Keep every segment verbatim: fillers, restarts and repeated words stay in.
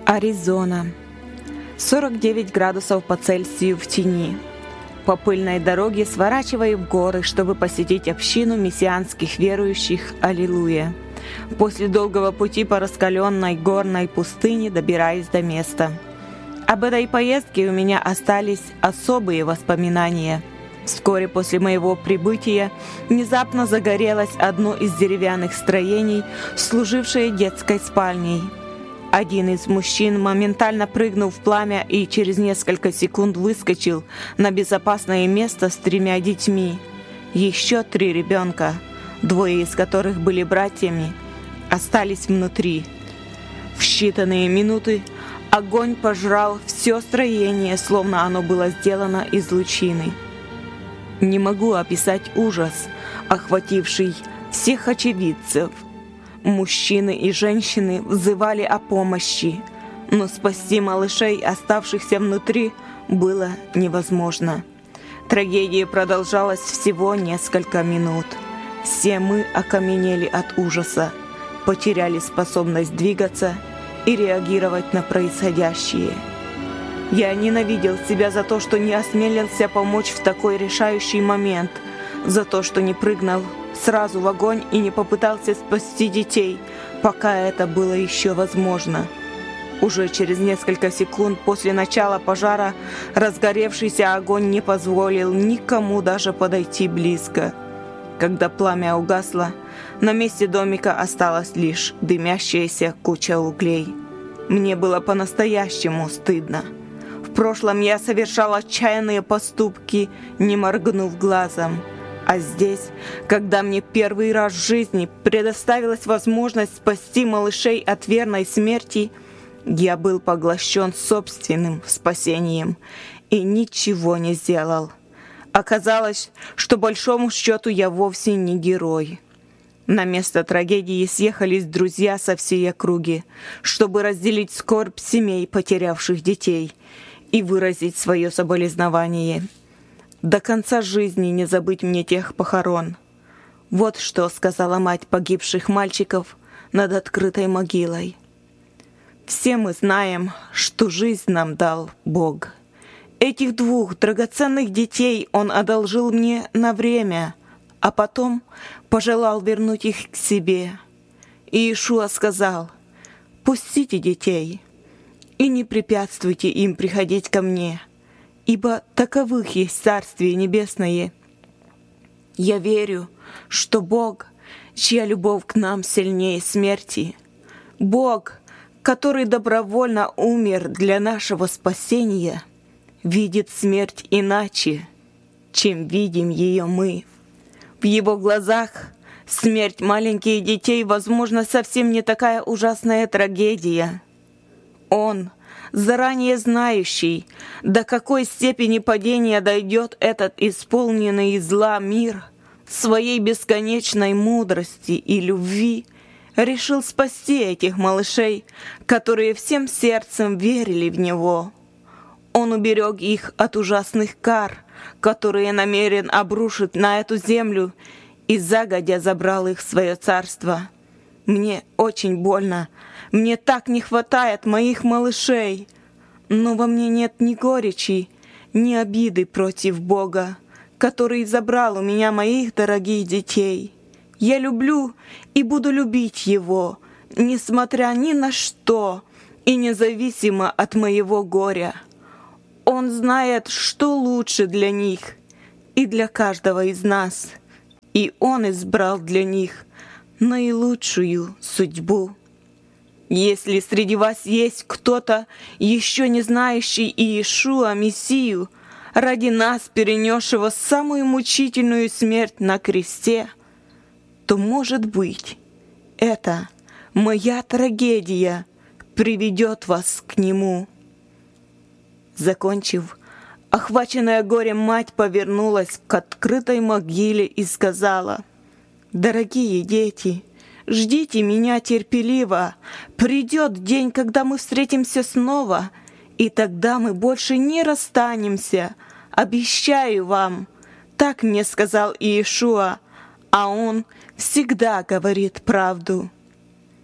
Аризона. сорок девять градусов по Цельсию в тени. По пыльной дороге сворачиваю в горы, чтобы посетить общину мессианских верующих «Аллилуйя». После долгого пути по раскаленной горной пустыне добираюсь до места. Об этой поездке у меня остались особые воспоминания. Вскоре после моего прибытия внезапно загорелось одно из деревянных строений, служившее детской спальней. Один из мужчин моментально прыгнул в пламя и через несколько секунд выскочил на безопасное место с тремя детьми. Еще три ребенка, двое из которых были братьями, остались внутри. В считанные минуты огонь пожрал все строение, словно оно было сделано из лучины. Не могу описать ужас, охвативший всех очевидцев. Мужчины и женщины взывали о помощи, но спасти малышей, оставшихся внутри, было невозможно. Трагедия продолжалась всего несколько минут. Все мы окаменели от ужаса, потеряли способность двигаться и реагировать на происходящее. Я ненавидел себя за то, что не осмелился помочь в такой решающий момент, за то, что не прыгнул сразу в огонь и не попытался спасти детей, пока это было еще возможно. Уже через несколько секунд после начала пожара разгоревшийся огонь не позволил никому даже подойти близко. Когда пламя угасло, на месте домика осталась лишь дымящаяся куча углей. Мне было по-настоящему стыдно. В прошлом я совершал отчаянные поступки, не моргнув глазом. А здесь, когда мне первый раз в жизни предоставилась возможность спасти малышей от верной смерти, я был поглощен собственным спасением и ничего не сделал. Оказалось, что большому счету я вовсе не герой. На место трагедии съехались друзья со всей округи, чтобы разделить скорбь семей, потерявших детей, и выразить свое соболезнование. До конца жизни не забыть мне тех похорон. Вот что сказала мать погибших мальчиков над открытой могилой. Все мы знаем, что жизнь нам дал Бог. Этих двух драгоценных детей Он одолжил мне на время, а потом пожелал вернуть их к себе. И Иешуа сказал: «Пустите детей и не препятствуйте им приходить ко мне, ибо таковых есть Царствие Небесное». Я верю, что Бог, чья любовь к нам сильнее смерти, Бог, который добровольно умер для нашего спасения, видит смерть иначе, чем видим ее мы. В Его глазах смерть маленьких детей, возможно, совсем не такая ужасная трагедия. Он, заранее знающий, до какой степени падения дойдет этот исполненный зла мир, своей бесконечной мудрости и любви решил спасти этих малышей, которые всем сердцем верили в Него. Он уберег их от ужасных кар, которые намерен обрушить на эту землю, и загодя забрал их в свое царство. Мне очень больно, мне так не хватает моих малышей, но во мне нет ни горечи, ни обиды против Бога, который забрал у меня моих дорогих детей. Я люблю и буду любить Его, несмотря ни на что и независимо от моего горя. Он знает, что лучше для них и для каждого из нас, и Он избрал для них наилучшую судьбу. Если среди вас есть кто-то, еще не знающий Иешуа, Мессию, ради нас перенесшего самую мучительную смерть на кресте, то, может быть, это моя трагедия приведет вас к Нему». Закончив, охваченная горем мать повернулась к открытой могиле и сказала: «Дорогие дети, ждите меня терпеливо. Придет день, когда мы встретимся снова, и тогда мы больше не расстанемся. Обещаю вам». Так мне сказал Иешуа, а Он всегда говорит правду.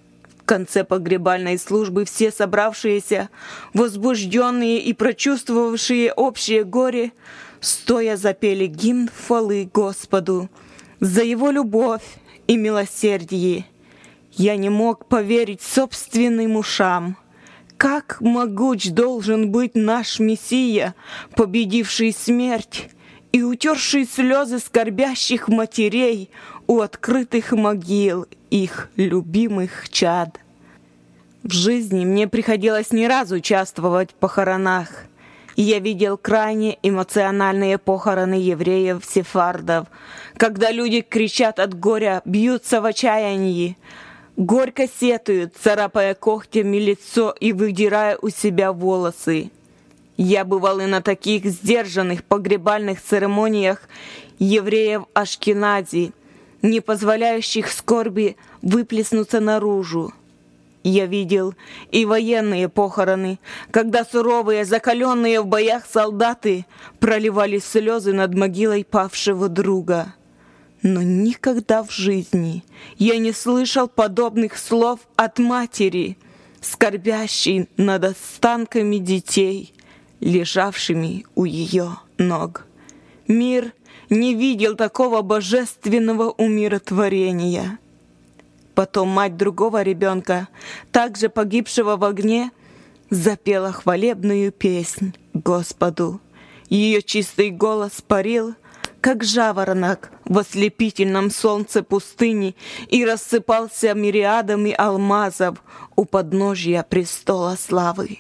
конце погребальной службы все собравшиеся, возбужденные и прочувствовавшие общее горе, стоя запели гимн хвалы Господу за Его любовь и милосердие. Я не мог поверить собственным ушам. Как могуч должен быть наш Мессия, победивший смерть и утерший слезы скорбящих матерей у открытых могил их любимых чад. В жизни мне приходилось не раз участвовать в похоронах, и я видел крайне эмоциональные похороны евреев-сефардов, когда люди кричат от горя, бьются в отчаянии, горько сетуют, царапая когтями лицо и выдирая у себя волосы. Я бывал и на таких сдержанных погребальных церемониях евреев Ашкенази, не позволяющих скорби выплеснуться наружу. Я видел и военные похороны, когда суровые, закаленные в боях солдаты проливали слезы над могилой павшего друга. Но никогда в жизни я не слышал подобных слов от матери, скорбящей над останками детей, лежавшими у ее ног. Мир не видел такого божественного умиротворения. Потом мать другого ребенка, также погибшего в огне, запела хвалебную песнь Господу. Ее чистый голос парил, как жаворонок в ослепительном солнце пустыни, и рассыпался мириадами алмазов у подножия престола славы.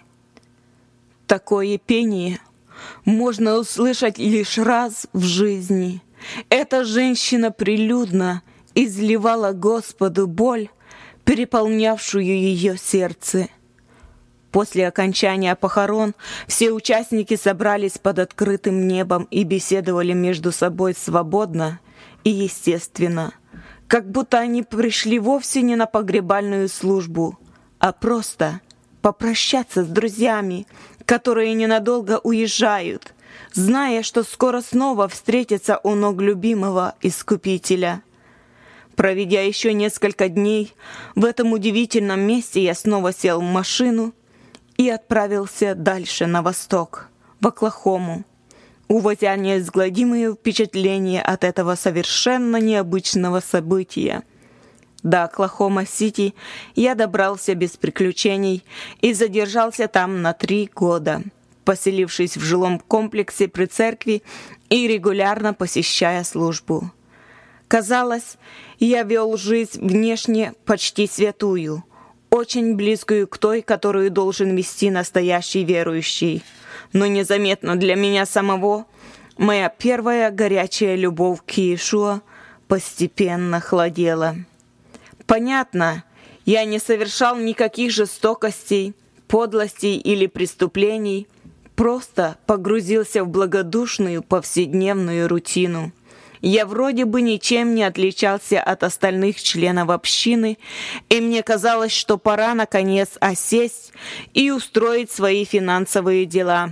Такое пение можно услышать лишь раз в жизни. Эта женщина прилюдно изливала Господу боль, переполнявшую ее сердце. После окончания похорон все участники собрались под открытым небом и беседовали между собой свободно и естественно, как будто они пришли вовсе не на погребальную службу, а просто попрощаться с друзьями, которые ненадолго уезжают, зная, что скоро снова встретятся у ног любимого Искупителя. Проведя еще несколько дней в этом удивительном месте, я снова сел в машину и отправился дальше на восток, в Оклахому, увозя неизгладимые впечатления от этого совершенно необычного события. До Оклахома-Сити я добрался без приключений и задержался там на три года, поселившись в жилом комплексе при церкви и регулярно посещая службу. Казалось, я вел жизнь внешне почти святую, очень близкую к той, которую должен вести настоящий верующий. Но незаметно для меня самого моя первая горячая любовь к Иешуа постепенно хладела. Понятно, я не совершал никаких жестокостей, подлостей или преступлений, просто погрузился в благодушную повседневную рутину. Я вроде бы ничем не отличался от остальных членов общины, и мне казалось, что пора, наконец, осесть и устроить свои финансовые дела.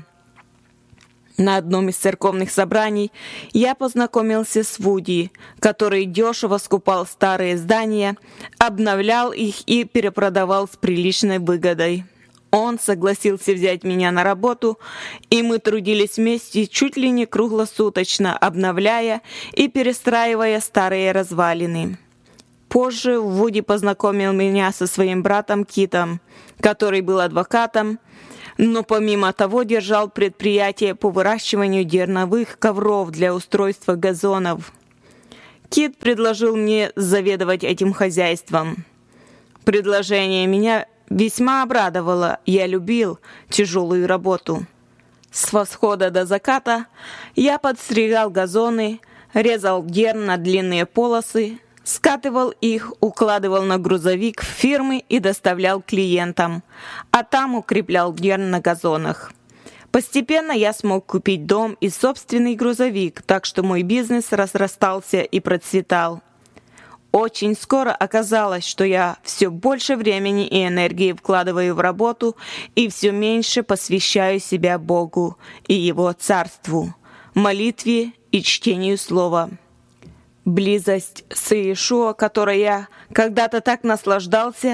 На одном из церковных собраний я познакомился с Вуди, который дешево скупал старые здания, обновлял их и перепродавал с приличной выгодой. Он согласился взять меня на работу, и мы трудились вместе чуть ли не круглосуточно, обновляя и перестраивая старые развалины. Позже Вуди познакомил меня со своим братом Китом, который был адвокатом, но помимо того держал предприятие по выращиванию дерновых ковров для устройства газонов. Кит предложил мне заведовать этим хозяйством. Предложение меня весьма обрадовало, я любил тяжелую работу. С восхода до заката я подстригал газоны, резал дерн на длинные полосы, скатывал их, укладывал на грузовик в фирмы и доставлял клиентам, а там укреплял дерн на газонах. Постепенно я смог купить дом и собственный грузовик, так что мой бизнес разрастался и процветал. Очень скоро оказалось, что я все больше времени и энергии вкладываю в работу и все меньше посвящаю себя Богу и Его Царству, молитве и чтению Слова. Близость с Иешуа, которой я когда-то так наслаждался,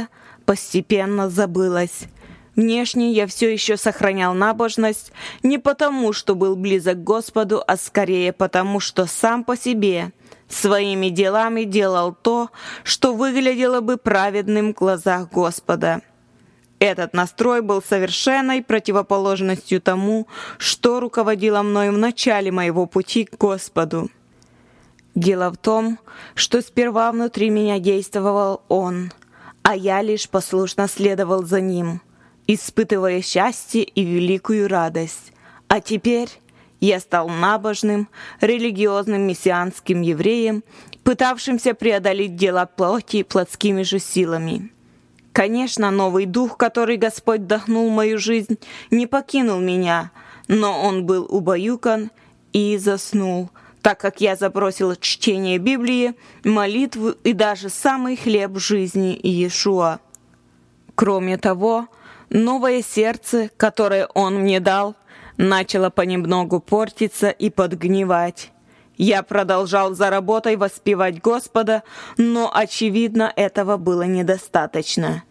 постепенно забылось. Внешне я все еще сохранял набожность не потому, что был близок к Господу, а скорее потому, что сам по себе своими делами делал то, что выглядело бы праведным в глазах Господа. Этот настрой был совершенной противоположностью тому, что руководило мною в начале моего пути к Господу. Дело в том, что сперва внутри меня действовал Он, а я лишь послушно следовал за Ним, испытывая счастье и великую радость. А теперь я стал набожным, религиозным мессианским евреем, пытавшимся преодолеть дела плоти плотскими же силами. Конечно, новый дух, который Господь вдохнул в мою жизнь, не покинул меня, но он был убаюкан и заснул, так как я забросил чтение Библии, молитву и даже самый хлеб жизни Иешуа. Кроме того, новое сердце, которое Он мне дал, начало понемногу портиться и подгнивать. Я продолжал за работой воспевать Господа, но, очевидно, этого было недостаточно.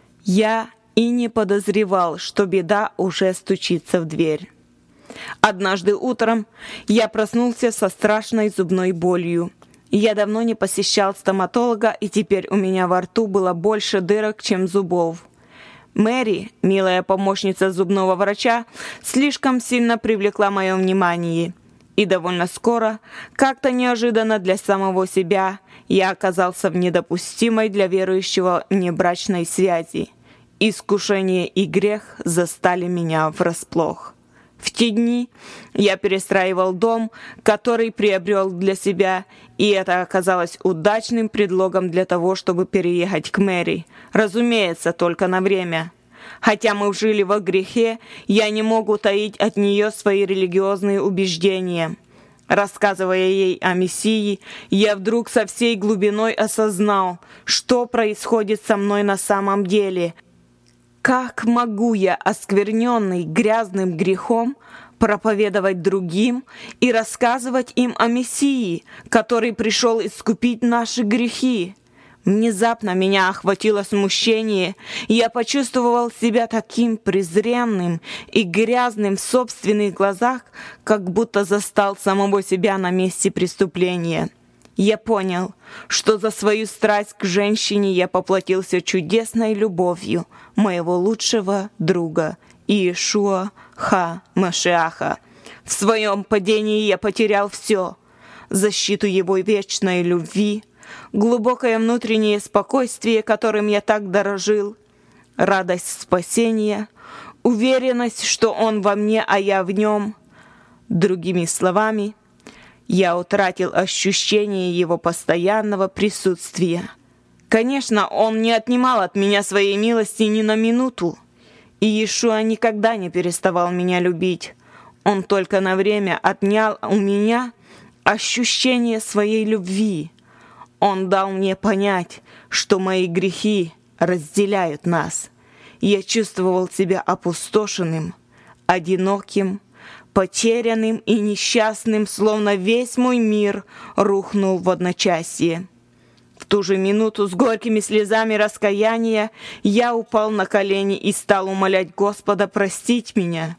Я и не подозревал, что беда уже стучится в дверь. Однажды утром я проснулся со страшной зубной болью. Я давно не посещал стоматолога, и теперь у меня во рту было больше дырок, чем зубов. Мэри, милая помощница зубного врача, слишком сильно привлекла мое внимание. И довольно скоро, как-то неожиданно для самого себя, я оказался в недопустимой для верующего внебрачной связи. Искушение и грех застали меня врасплох. В те дни я перестраивал дом, который приобрел для себя, и это оказалось удачным предлогом для того, чтобы переехать к Мэри. Разумеется, только на время. Хотя мы жили во грехе, я не мог утаить от нее свои религиозные убеждения. Рассказывая ей о Мессии, я вдруг со всей глубиной осознал, что происходит со мной на самом деле. Как могу я, оскверненный грязным грехом, проповедовать другим и рассказывать им о Мессии, который пришел искупить наши грехи? Внезапно меня охватило смущение, и я почувствовал себя таким презренным и грязным в собственных глазах, как будто застал самого себя на месте преступления. Я понял, что за свою страсть к женщине я поплатился чудесной любовью моего лучшего друга Иешуа ха-Машиаха. В своем падении я потерял все: защиту его вечной любви, глубокое внутреннее спокойствие, которым я так дорожил, радость спасения, уверенность, что Он во мне, а я в Нем. Другими словами, я утратил ощущение Его постоянного присутствия. Конечно, Он не отнимал от меня своей милости ни на минуту, и Иешуа никогда не переставал меня любить. Он только на время отнял у меня ощущение своей любви. Он дал мне понять, что мои грехи разделяют нас. Я чувствовал себя опустошенным, одиноким, потерянным и несчастным, словно весь мой мир рухнул в одночасье. В ту же минуту с горькими слезами раскаяния я упал на колени и стал умолять Господа простить меня.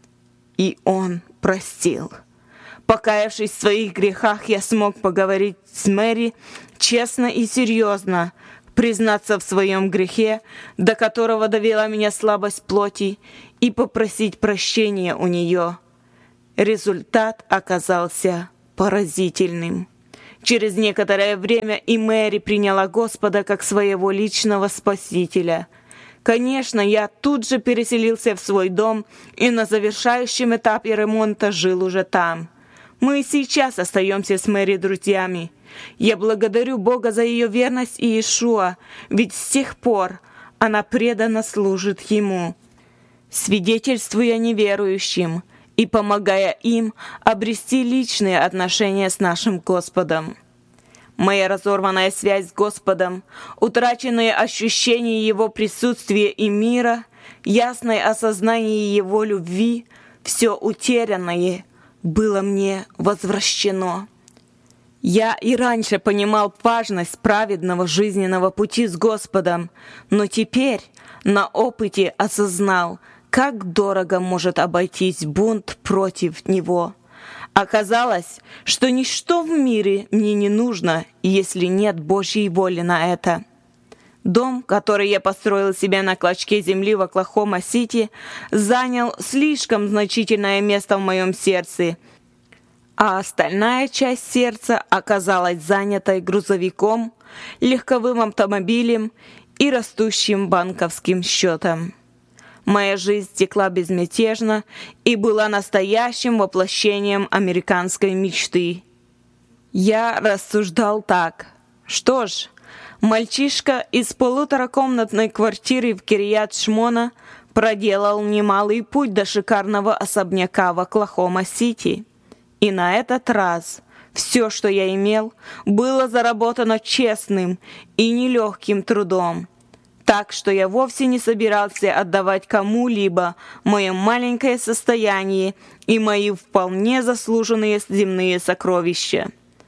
И Он простил. Покаявшись в своих грехах, я смог поговорить с Мэри честно и серьезно, признаться в своем грехе, до которого довела меня слабость плоти, и попросить прощения у нее. Результат оказался поразительным. Через некоторое время и Мэри приняла Господа как своего личного Спасителя. Конечно, я тут же переселился в свой дом и на завершающем этапе ремонта жил уже там. Мы и сейчас остаемся с Мэри друзьями. Я благодарю Бога за ее верность Иешуа, ведь с тех пор она преданно служит Ему, свидетельствуя неверующим и помогая им обрести личные отношения с нашим Господом. Моя разорванная связь с Господом, утраченные ощущения Его присутствия и мира, ясное осознание Его любви, все утерянное было мне возвращено. Я и раньше понимал важность праведного жизненного пути с Господом, но теперь на опыте осознал, как дорого может обойтись бунт против Него. Оказалось, что ничто в мире мне не нужно, если нет Божьей воли на это. Дом, который я построил себе на клочке земли в Оклахома-Сити, занял слишком значительное место в моем сердце, а остальная часть сердца оказалась занятой грузовиком, легковым автомобилем и растущим банковским счетом. Моя жизнь текла безмятежно и была настоящим воплощением американской мечты. Я рассуждал так. Что ж, мальчишка из полуторакомнатной квартиры в Кирьят-Шмона проделал немалый путь до шикарного особняка в Оклахома-Сити. И на этот раз все, что я имел, было заработано честным и нелегким трудом. Так что я вовсе не собирался отдавать кому-либо мое маленькое состояние и мои вполне заслуженные земные сокровища.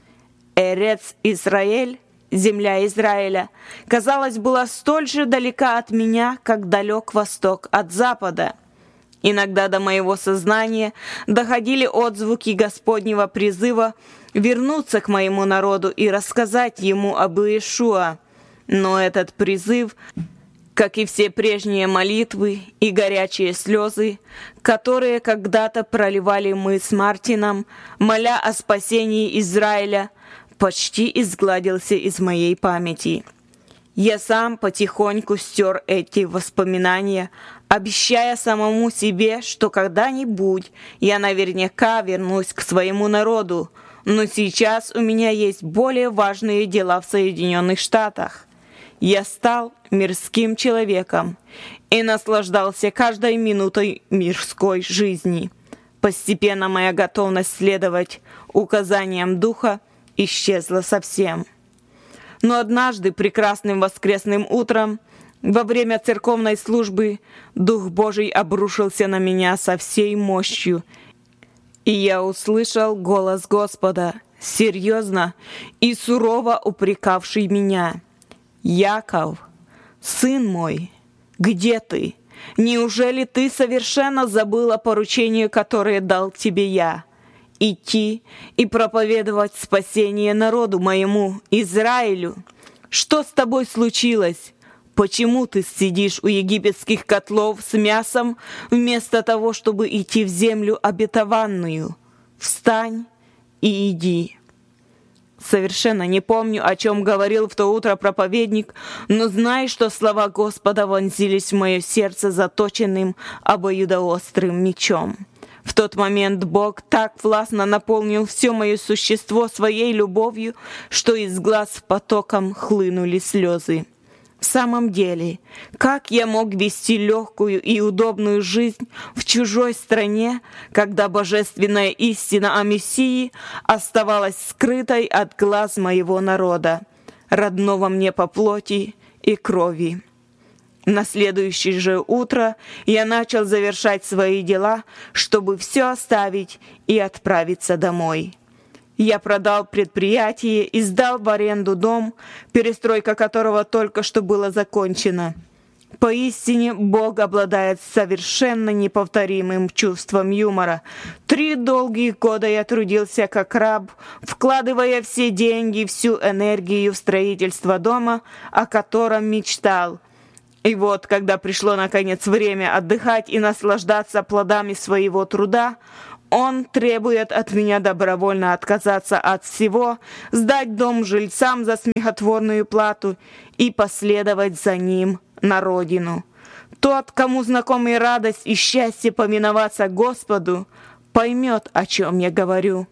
Эрец Израиль, земля Израиля, казалось, была столь же далека от меня, как далек восток от запада. Иногда до моего сознания доходили отзвуки Господнего призыва вернуться к моему народу и рассказать ему об Иешуа. Но этот призыв, как и все прежние молитвы и горячие слезы, которые когда-то проливали мы с Мартином, моля о спасении Израиля, почти изгладился из моей памяти. Я сам потихоньку стер эти воспоминания, обещая самому себе, что когда-нибудь я наверняка вернусь к своему народу, но сейчас у меня есть более важные дела в Соединенных Штатах. Я стал мирским человеком и наслаждался каждой минутой мирской жизни. Постепенно моя готовность следовать указаниям Духа исчезла совсем. Но однажды, прекрасным воскресным утром, во время церковной службы, Дух Божий обрушился на меня со всей мощью, и я услышал голос Господа, серьезно и сурово упрекавший меня: «Яков, сын мой, где ты? Неужели ты совершенно забыл о поручении, которое дал тебе я? Идти и проповедовать спасение народу моему, Израилю? Что с тобой случилось? Почему ты сидишь у египетских котлов с мясом, вместо того, чтобы идти в землю обетованную? Встань и иди». Совершенно не помню, о чем говорил в то утро проповедник, но знаю, что слова Господа вонзились в мое сердце заточенным обоюдоострым мечом. В тот момент Бог так властно наполнил все мое существо своей любовью, что из глаз потоком хлынули слезы. В самом деле, как я мог вести легкую и удобную жизнь в чужой стране, когда божественная истина о Мессии оставалась скрытой от глаз моего народа, родного мне по плоти и крови? На следующее же утро я начал завершать свои дела, чтобы все оставить и отправиться домой. Я продал предприятие и сдал в аренду дом, перестройка которого только что была закончена. Поистине, Бог обладает совершенно неповторимым чувством юмора. Три долгих года я трудился как раб, вкладывая все деньги, всю энергию в строительство дома, о котором мечтал. И вот, когда пришло наконец время отдыхать и наслаждаться плодами своего труда, Он требует от меня добровольно отказаться от всего, сдать дом жильцам за смехотворную плату и последовать за ним на родину. Тот, кому знакомы радость и счастье поминоваться Господу, поймет, о чем я говорю.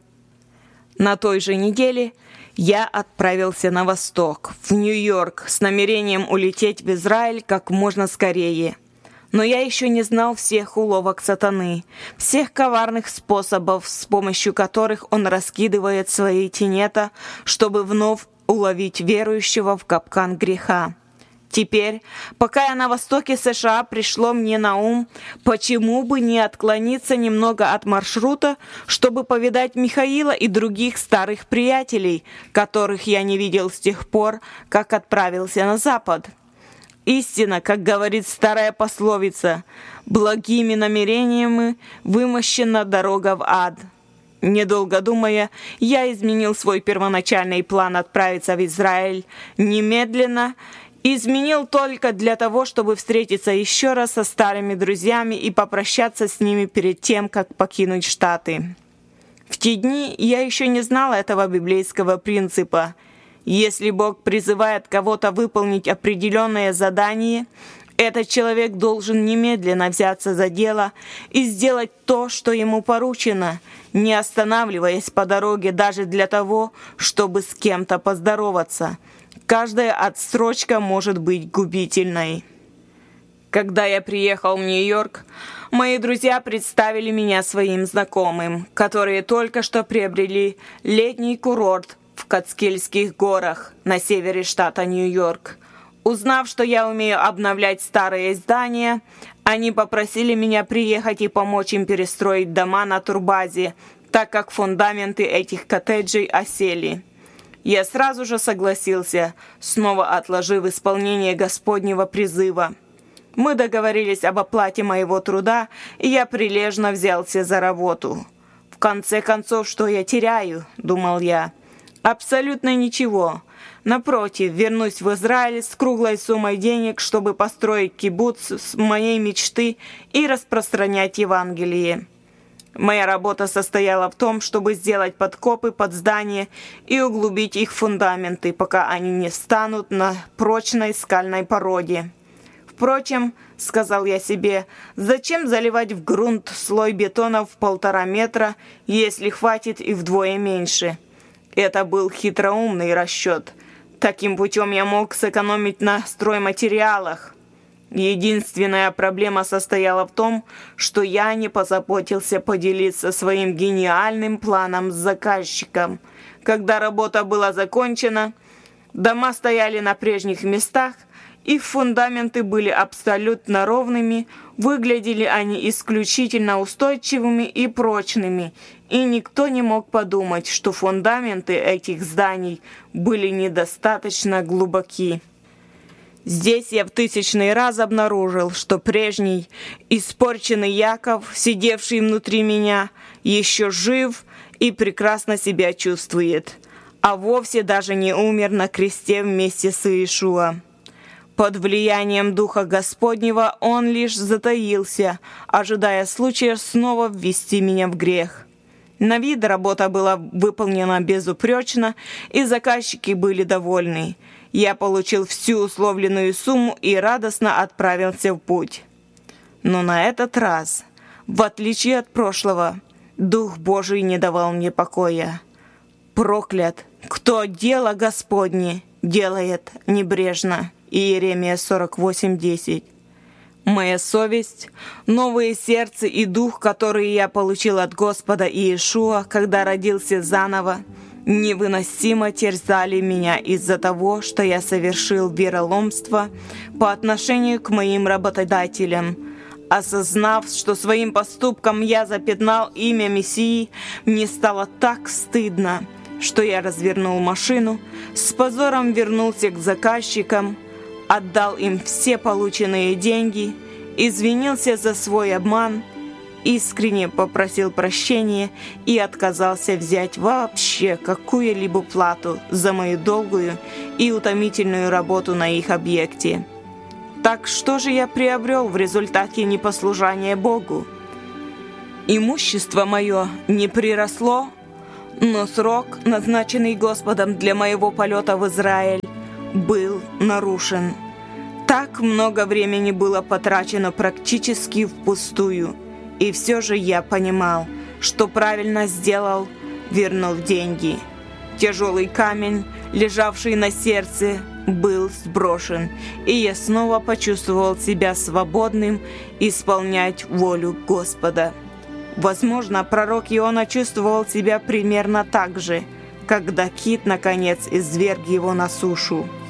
На той же неделе я отправился на восток, в Нью-Йорк, с намерением улететь в Израиль как можно скорее. Но я еще не знал всех уловок сатаны, всех коварных способов, с помощью которых он раскидывает свои тенета, чтобы вновь уловить верующего в капкан греха. Теперь, пока я на востоке США, пришло мне на ум, почему бы не отклониться немного от маршрута, чтобы повидать Михаила и других старых приятелей, которых я не видел с тех пор, как отправился на запад. Истина, как говорит старая пословица, благими намерениями вымощена дорога в ад. Недолго думая, я изменил свой первоначальный план отправиться в Израиль немедленно. Изменил только для того, чтобы встретиться еще раз со старыми друзьями и попрощаться с ними перед тем, как покинуть Штаты. В те дни я еще не знал этого библейского принципа. Если Бог призывает кого-то выполнить определенное задание, этот человек должен немедленно взяться за дело и сделать то, что ему поручено, не останавливаясь по дороге даже для того, чтобы с кем-то поздороваться. Каждая отсрочка может быть губительной. Когда я приехал в Нью-Йорк, мои друзья представили меня своим знакомым, которые только что приобрели летний курорт в Кацкильских горах на севере штата Нью-Йорк. Узнав, что я умею обновлять старые здания, они попросили меня приехать и помочь им перестроить дома на турбазе, так как фундаменты этих коттеджей осели. Я сразу же согласился, снова отложив исполнение Господнего призыва. Мы договорились об оплате моего труда, и я прилежно взялся за работу. В конце концов, что я теряю, думал я? Абсолютно ничего. Напротив, вернусь в Израиль с круглой суммой денег, чтобы построить кибуц с моей мечты и распространять Евангелие. Моя работа состояла в том, чтобы сделать подкопы под здание и углубить их фундаменты, пока они не встанут на прочной скальной породе. Впрочем, сказал я себе, зачем заливать в грунт слой бетона в полтора метра, если хватит и вдвое меньше? Это был хитроумный расчет. Таким путем я мог сэкономить на стройматериалах. Единственная проблема состояла в том, что я не позаботился поделиться своим гениальным планом с заказчиком. Когда работа была закончена, дома стояли на прежних местах, их фундаменты были абсолютно ровными, выглядели они исключительно устойчивыми и прочными, и никто не мог подумать, что фундаменты этих зданий были недостаточно глубоки. Здесь я в тысячный раз обнаружил, что прежний, испорченный Яков, сидевший внутри меня, еще жив и прекрасно себя чувствует, а вовсе даже не умер на кресте вместе с Иешуа. Под влиянием Духа Господнего он лишь затаился, ожидая случая снова ввести меня в грех. На вид работа была выполнена безупречно, и заказчики были довольны. Я получил всю условленную сумму и радостно отправился в путь. Но на этот раз, в отличие от прошлого, Дух Божий не давал мне покоя. «Проклят, кто дело Господне делает небрежно». Иеремия сорок восемь десять. Моя совесть, новое сердце и дух, которые я получил от Господа Иешуа, когда родился заново, невыносимо терзали меня из-за того, что я совершил вероломство по отношению к моим работодателям. Осознав, что своим поступком я запятнал имя Мессии, мне стало так стыдно, что я развернул машину, с позором вернулся к заказчикам, отдал им все полученные деньги, извинился за свой обман, искренне попросил прощения и отказался взять вообще какую-либо плату за мою долгую и утомительную работу на их объекте. Так что же я приобрел в результате непослушания Богу? Имущество мое не приросло, но срок, назначенный Господом для моего полета в Израиль, был нарушен. Так много времени было потрачено практически впустую, и все же я понимал, что правильно сделал, вернув деньги. Тяжелый камень, лежавший на сердце, был сброшен, и я снова почувствовал себя свободным исполнять волю Господа. Возможно, пророк Иона чувствовал себя примерно так же, когда кит, наконец, изверг его на сушу.